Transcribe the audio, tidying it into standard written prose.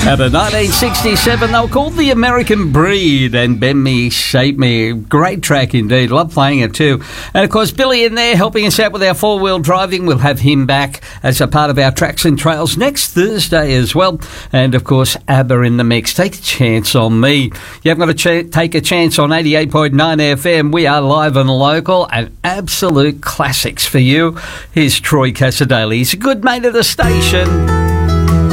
Out of 1967, they were called The American Breed, and Bend Me, Shape Me. Great track indeed. Love playing it too. And of course, Billy in there helping us out with our four-wheel driving. We'll have him back as a part of our Tracks and Trails next Thursday as well. And of course, ABBA in the mix. Take a chance on me. You haven't got to take a chance on 88.9 FM. We are live and local and absolute classics for you. Here's Troy Casadale. He's a good mate of the station.